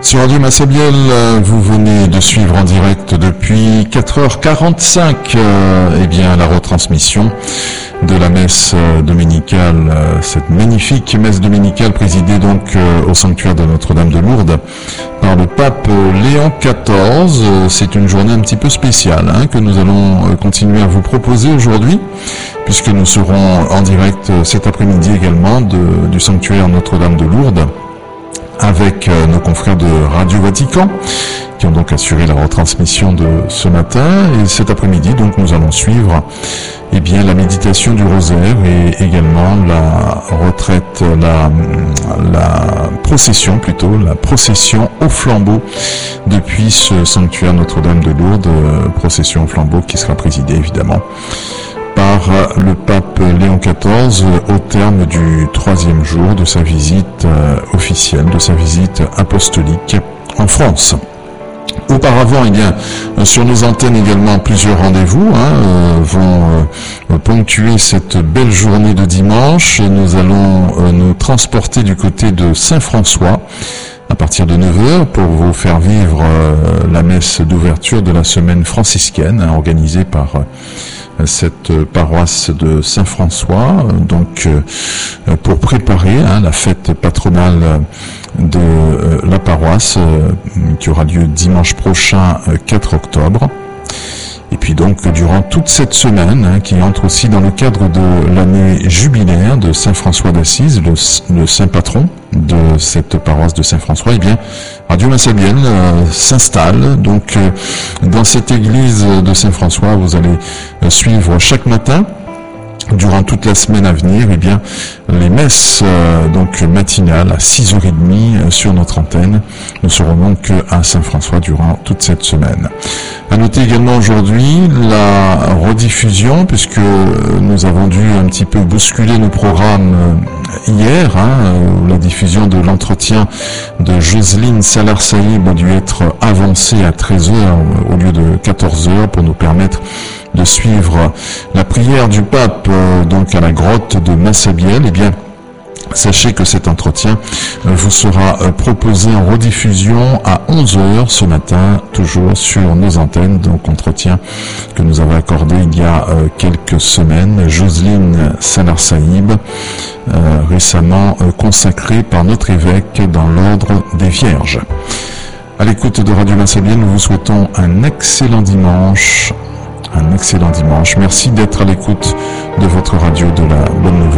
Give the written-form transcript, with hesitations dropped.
Sur Radio Massabielle, vous venez de suivre en direct depuis 4h45 eh bien, la retransmission de la messe dominicale, cette magnifique messe dominicale présidée donc au sanctuaire de Notre-Dame de Lourdes par le pape Léon XIV. C'est une journée un petit peu spéciale que nous allons continuer à vous proposer aujourd'hui, puisque nous serons en direct cet après-midi également du sanctuaire Notre-Dame de Lourdes avec nos confrères de Radio Vatican qui ont donc assuré la retransmission de ce matin. Et cet après-midi, donc, nous allons suivre eh bien, la méditation du rosaire et également la retraite, la procession au flambeau depuis ce sanctuaire Notre-Dame de Lourdes, procession au flambeau qui sera présidée évidemment par le pape Léon XIV au terme du 3e jour de sa visite officielle, de sa visite apostolique en France. Auparavant, eh bien, sur nos antennes également, plusieurs rendez-vous vont ponctuer cette belle journée de dimanche. Nous allons nous transporter du côté de Saint-François à partir de 9h pour vous faire vivre la messe d'ouverture de la semaine franciscaine organisée par cette paroisse de Saint-François, donc pour préparer la fête patronale de la paroisse qui aura lieu dimanche prochain 4 octobre. Et puis donc durant toute cette semaine qui entre aussi dans le cadre de l'année jubilaire de Saint-François d'Assise, le saint patron de cette paroisse de Saint-François, eh bien Radio Massabielle s'installe donc dans cette église de Saint-François. Vous allez suivre chaque matin durant toute la semaine à venir, eh bien, les messes donc matinales à 6h30 sur notre antenne. Nous serons donc à Saint-François durant toute cette semaine. À noter également aujourd'hui la rediffusion, puisque nous avons dû un petit peu bousculer nos programmes hier. La diffusion de l'entretien de Jocelyne Salar-Saïb a dû être avancée à 13h au lieu de 14h pour nous permettre de suivre la prière du pape donc à la grotte de Massabielle. Eh bien, sachez que cet entretien vous sera proposé en rediffusion à 11h ce matin, toujours sur nos antennes. Donc, entretien que nous avons accordé il y a quelques semaines, Jocelyne Salar-Saïb, récemment consacrée par notre évêque dans l'ordre des Vierges. À l'écoute de Radio Massabielle, nous vous souhaitons un excellent dimanche. Merci d'être à l'écoute de votre radio de la Bonne Nouvelle.